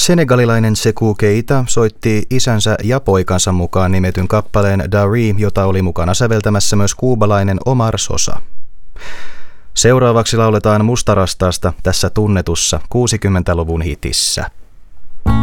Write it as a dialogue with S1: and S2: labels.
S1: Senegalilainen Sekou Keita soitti isänsä ja poikansa mukaan nimetyn kappaleen Dari, jota oli mukana säveltämässä myös kuubalainen Omar Sosa. Seuraavaksi lauletaan Mustarastaasta tässä tunnetussa 60-luvun hitissä.